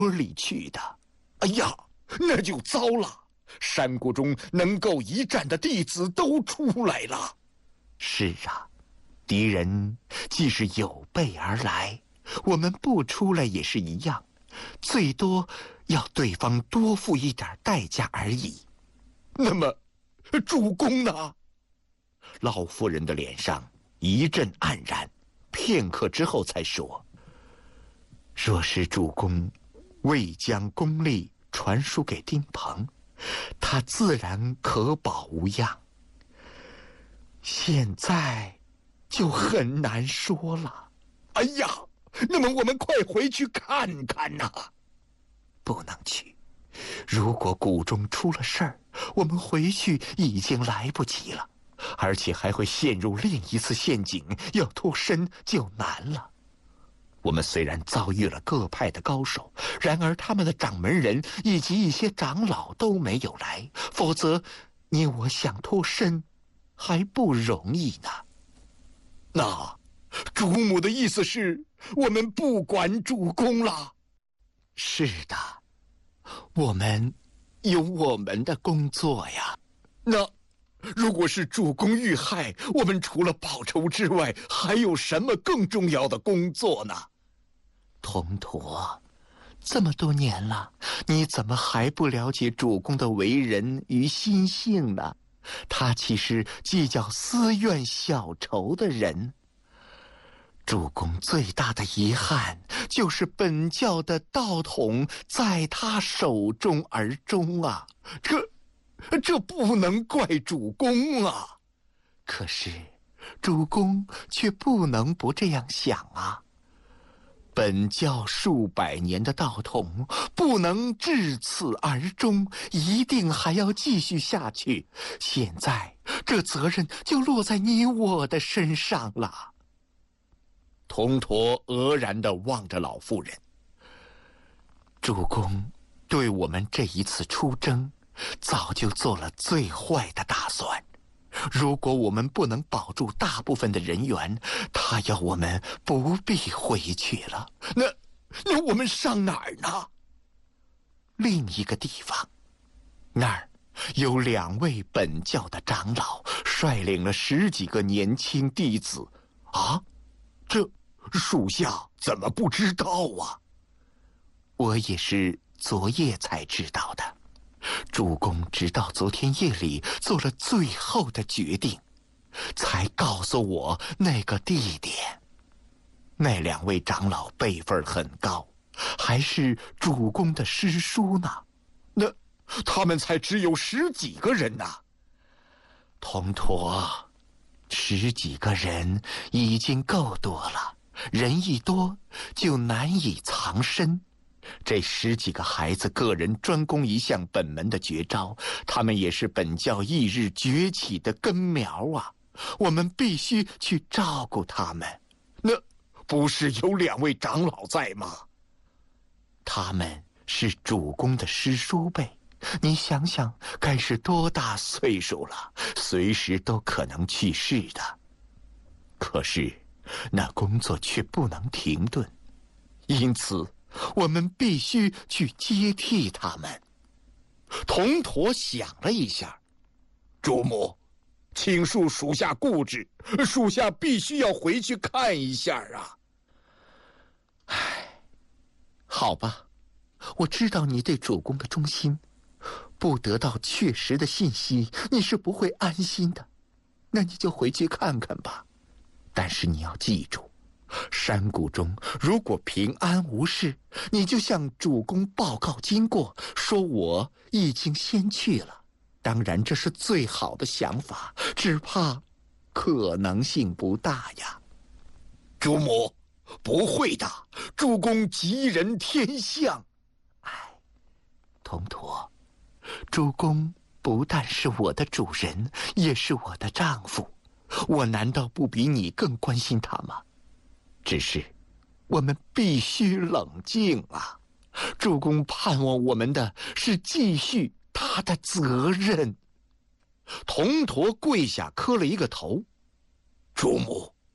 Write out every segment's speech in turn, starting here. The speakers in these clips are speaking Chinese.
里去的。哎呀，那就糟了，山谷中能够一战的弟子都出来了。是啊，敌人既是有备而来，我们不出来也是一样，最多要对方多付一点代价而已。那么，主公呢？老妇人的脸上一阵黯然，片刻之后才说：“若是主公未将功力传输给丁鹏，他自然可保无恙。现在就很难说了。哎呀，那么我们快回去看看呐！不能去，如果谷中出了事儿，我们回去已经来不及了，而且还会陷入另一次陷阱，要脱身就难了。我们虽然遭遇了各派的高手，然而他们的掌门人以及一些长老都没有来，否则你我想脱身还不容易呢。那主母的意思是，我们不管主公了？是的，我们有我们的工作呀。那如果是主公遇害，我们除了报仇之外，还有什么更重要的工作呢？童陀，这么多年了，你怎么还不了解主公的为人与心性呢？他其实计较私怨小仇的人。主公最大的遗憾，就是本教的道统在他手中而终啊！这不能怪主公啊。可是，主公却不能不这样想啊。本教数百年的道统不能至此而终，一定还要继续下去。现在这责任就落在你我的身上了。童陀愕然地望着老妇人。主公对我们这一次出征早就做了最坏的打算，如果我们不能保住大部分的人员，他要我们不必回去了。那我们上哪儿呢？另一个地方，那儿有2位本教的长老率领了10几个年轻弟子。啊，这属下怎么不知道啊？我也是昨夜才知道的。主公直到昨天夜里做了最后的决定，才告诉我那个地点。那2位长老辈分很高，还是主公的师叔呢。那他们才只有10几个人呢。童陀，10几个人已经够多了，人一多就难以藏身。这10几个孩子个人专攻一项本门的绝招，他们也是本教翌日崛起的根苗啊！我们必须去照顾他们。那不是有2位长老在吗？他们是主公的师叔辈，你想想该是多大岁数了，随时都可能去世的。可是那工作却不能停顿，因此我们必须去接替他们。童陀想了一下，主母，请恕属下固执，属下必须要回去看一下啊。唉，好吧，我知道你对主公的忠心，不得到确实的信息，你是不会安心的。那你就回去看看吧。但是你要记住，山谷中如果平安无事，你就向主公报告经过，说我已经先去了。当然这是最好的想法，只怕可能性不大呀。主母，不会的，主公吉人天相。哎，童陀，主公不但是我的主人，也是我的丈夫，我难道不比你更关心他吗？只是我们必须冷静啊！主公盼望我们的是继续他的责任。童陀跪下磕了一个头。主母，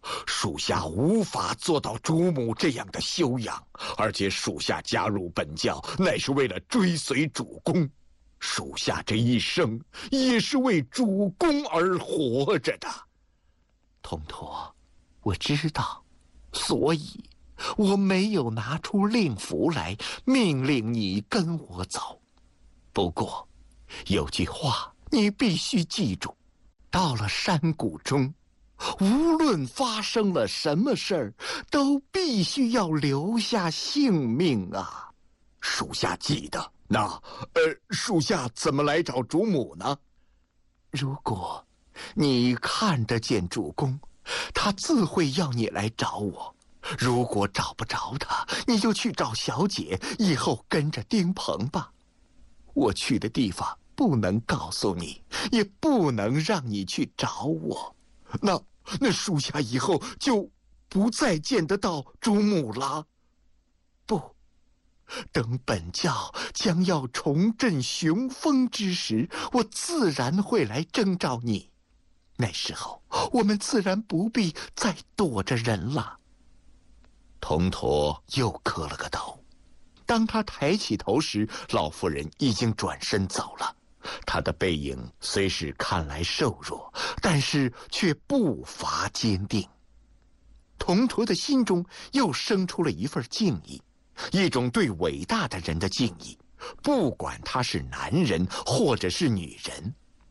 属下无法做到主母这样的修养，而且属下加入本教乃是为了追随主公，属下这一生也是为主公而活着的。 童陀，我知道，所以我没有拿出令符来命令你跟我走。不过，有句话你必须记住：到了山谷中，无论发生了什么事儿，都必须要留下性命啊！ 属下记得。那，属下怎么来找主母呢？ 如果你看得见主公，他自会要你来找我；如果找不着他，你就去找小姐，以后跟着丁鹏吧。我去的地方不能告诉你，也不能让你去找我。 那属下以后就不再见得到主母了。 不，等本教将要重振雄风之时，我自然会来征召你。那时候，我们自然不必再躲着人了。 童陀又磕了个头。当他抬起头时，老妇人已经转身走了。他的背影虽是看来瘦弱，但是却步伐坚定。童陀的心中又生出了一份敬意，一种对伟大的人的敬意，不管他是男人或者是女人。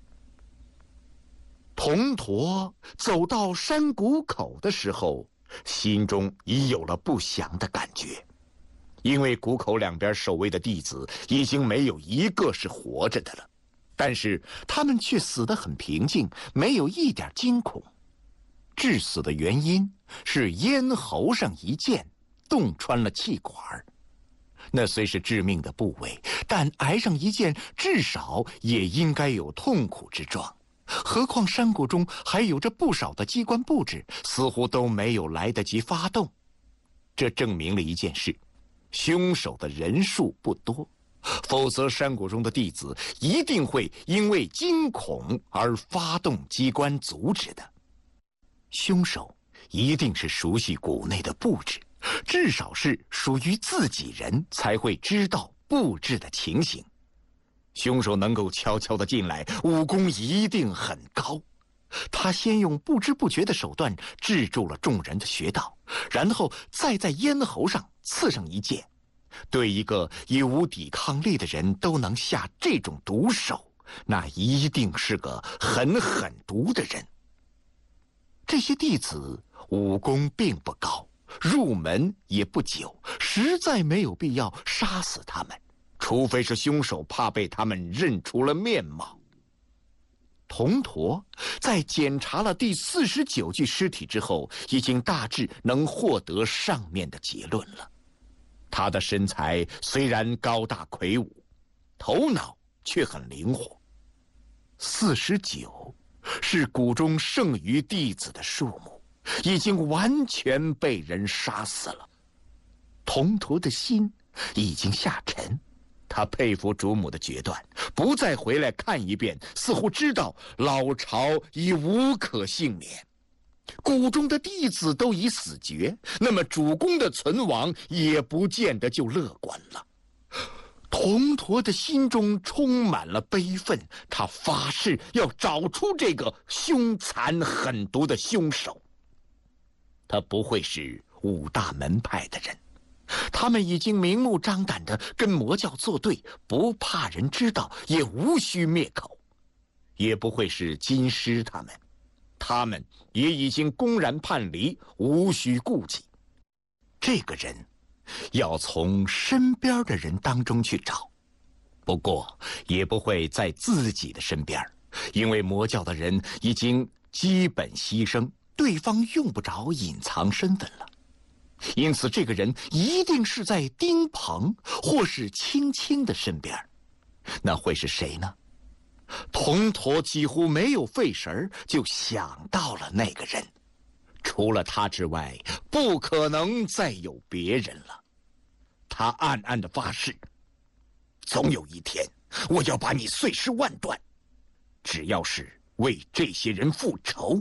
童陀走到山谷口的时候，心中已有了不祥的感觉，因为谷口两边守卫的弟子已经没有一个是活着的了，但是他们却死得很平静，没有一点惊恐。致死的原因是咽喉上一剑洞穿了气管，那虽是致命的部位，但挨上一剑至少也应该有痛苦之状。何况山谷中还有着不少的机关布置，似乎都没有来得及发动。这证明了一件事：凶手的人数不多，否则山谷中的弟子一定会因为惊恐而发动机关阻止的。凶手一定是熟悉谷内的布置，至少是属于自己人才会知道布置的情形。凶手能够悄悄地进来，武功一定很高。他先用不知不觉的手段制住了众人的穴道，然后再在咽喉上刺上一剑。对一个已无抵抗力的人都能下这种毒手，那一定是个很狠毒的人。这些弟子武功并不高，入门也不久，实在没有必要杀死他们，除非是凶手怕被他们认出了面貌。童陀在检查了第49具尸体之后，已经大致能获得上面的结论了。他的身材虽然高大魁梧，头脑却很灵活。49是谷中剩余弟子的数目，已经完全被人杀死了。童陀的心已经下沉，他佩服主母的决断，不再回来看一遍，似乎知道老巢已无可幸免。谷中的弟子都已死绝，那么主公的存亡也不见得就乐观了。童陀的心中充满了悲愤，他发誓要找出这个凶残狠毒的凶手。他不会是五大门派的人，他们已经明目张胆地跟魔教作对，不怕人知道，也无需灭口。也不会是金师他们也已经公然叛离，无需顾忌。这个人要从身边的人当中去找，不过也不会在自己的身边，因为魔教的人已经基本牺牲，对方用不着隐藏身份了。因此这个人一定是在丁鹏或是青青的身边。那会是谁呢？童陀几乎没有费神就想到了那个人，除了他之外，不可能再有别人了。他暗暗地发誓，总有一天我要把你碎尸万段，只要是为这些人复仇，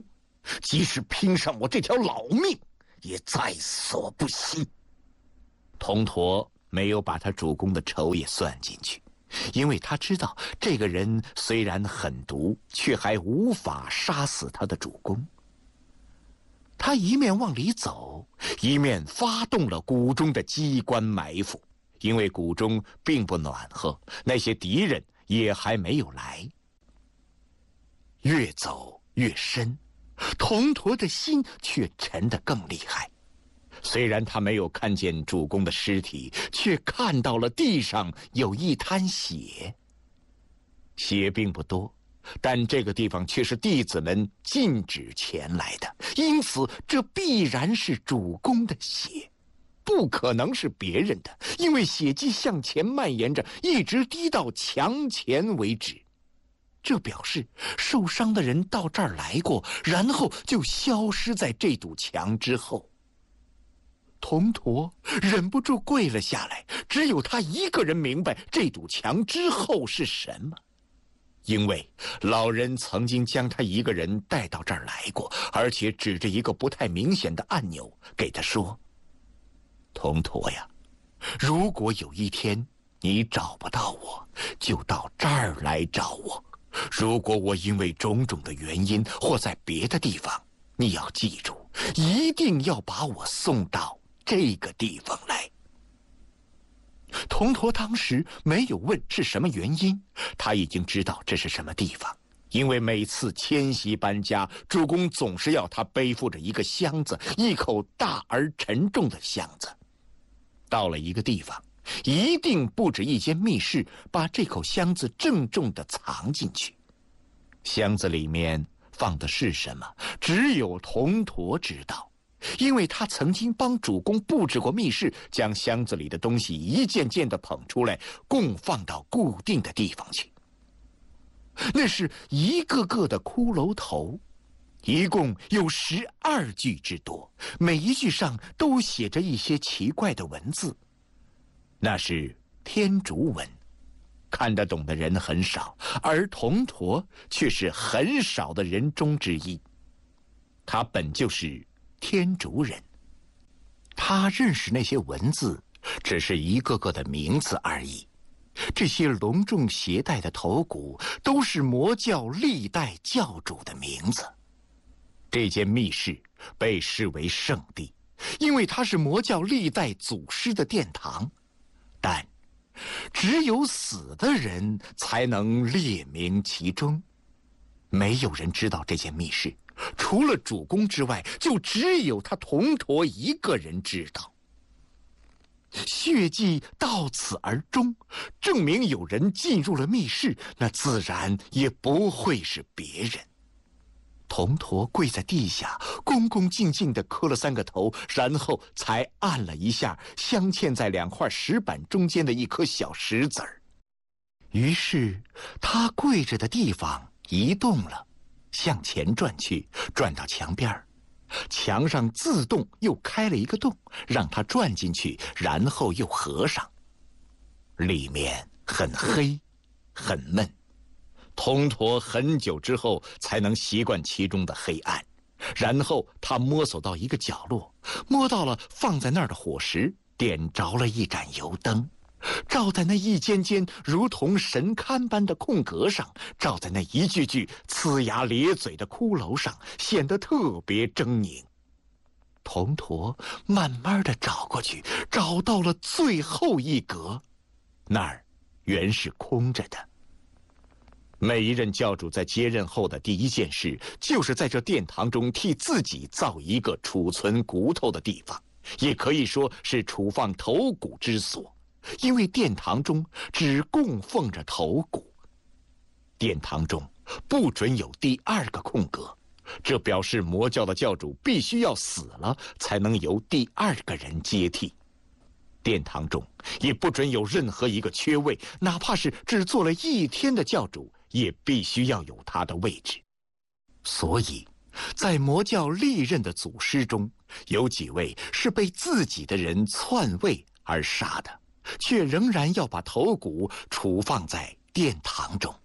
即使拼上我这条老命，也在所不惜。铜驼没有把他主公的仇也算进去，因为他知道这个人虽然狠毒，却还无法杀死他的主公。他一面往里走，一面发动了谷中的机关埋伏，因为谷中并不暖和，那些敌人也还没有来。越走越深，铜驼的心却沉得更厉害。虽然他没有看见主公的尸体，却看到了地上有一滩血。血并不多，但这个地方却是弟子们禁止前来的，因此这必然是主公的血，不可能是别人的，因为血迹向前蔓延着，一直滴到墙前为止。这表示受伤的人到这儿来过，然后就消失在这堵墙之后。铜驼忍不住跪了下来，只有他一个人明白这堵墙之后是什么。因为老人曾经将他一个人带到这儿来过，而且指着一个不太明显的按钮给他说：铜驼呀，如果有一天你找不到我，就到这儿来找我。如果我因为种种的原因或在别的地方，你要记住，一定要把我送到这个地方来。铜驼当时没有问是什么原因，他已经知道这是什么地方，因为每次迁徙搬家，主公总是要他背负着一个箱子，一口大而沉重的箱子。到了一个地方，一定布置一间密室，把这口箱子郑重地藏进去。箱子里面放的是什么，只有铜驼知道，因为他曾经帮主公布置过密室，将箱子里的东西一件件地捧出来，供放到固定的地方去。那是一个个的骷髅头，一共有12具之多，每一具上都写着一些奇怪的文字。那是天竺文，看得懂的人很少，而铜驼却是很少的人中之一。他本就是天竺人，他认识那些文字，只是一个个的名字而已。这些隆重携带的头骨都是魔教历代教主的名字。这间密室被视为圣地，因为它是魔教历代祖师的殿堂，但只有死的人才能列名其中。没有人知道这间密室，除了主公之外，就只有他铜驼一个人知道。血迹到此而终，证明有人进入了密室，那自然也不会是别人。铜驼跪在地下，恭恭敬敬地磕了3个头，然后才按了一下镶嵌在2块石板中间的一颗小石子儿。于是他跪着的地方移动了，向前转去，转到墙边儿。墙上自动又开了一个洞，让他转进去，然后又合上。里面很黑，很闷。铜驼很久之后才能习惯其中的黑暗，然后他摸索到一个角落，摸到了放在那儿的火石，点着了一盏油灯，照在那一间间如同神龛般的空格上，照在那一具具呲牙咧嘴的骷髅上，显得特别狰狞。铜驼慢慢地找过去，找到了最后一格，那儿原是空着的。每一任教主在接任后的第一件事，就是在这殿堂中替自己造一个储存骨头的地方，也可以说是储放头骨之所，因为殿堂中只供奉着头骨。殿堂中不准有第2个空格，这表示魔教的教主必须要死了，才能由第2个人接替。殿堂中也不准有任何一个缺位，哪怕是只做了1天的教主，也必须要有他的位置。所以在魔教历任的祖师中，有几位是被自己的人篡位而杀的，却仍然要把头骨储放在殿堂中。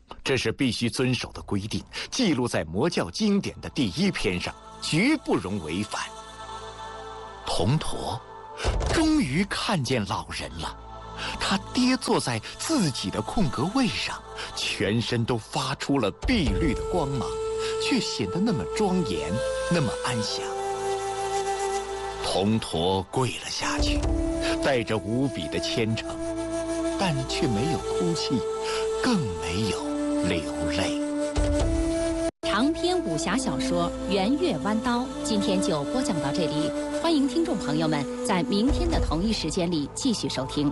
这是必须遵守的规定，记录在魔教经典的第1篇上，绝不容违反。铜驼终于看见老人了，他跌坐在自己的空格位上，全身都发出了碧绿的光芒，却显得那么庄严，那么安详。铜驼跪了下去，带着无比的虔诚，但却没有哭泣，更没有流泪。 长篇武侠小说《圆月弯刀》今天就播讲到这里，欢迎听众朋友们在明天的同一时间里继续收听。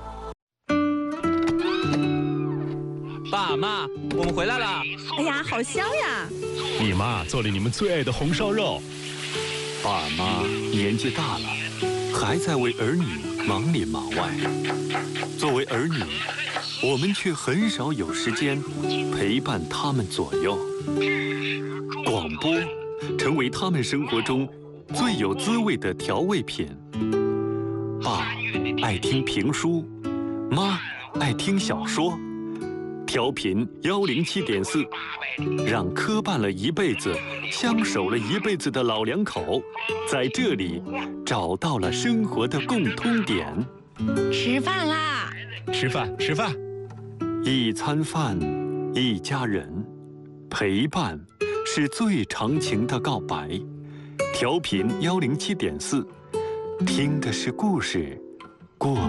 爸妈，我们回来了！ 哎呀，好香呀！ 你妈做了你们最爱的红烧肉。 爸妈年纪大了，还在为儿女忙里忙外。作为儿女，我们却很少有时间陪伴他们左右。广播成为他们生活中最有滋味的调味品。爸爱听评书，妈爱听小说。调频107.4，让磕绊了一辈子、相守了一辈子的老两口，在这里找到了生活的共通点。 吃饭啦！ 吃饭，吃饭。 一餐饭，一家人，陪伴是最长情的告白。调频107.4，听的是故事，过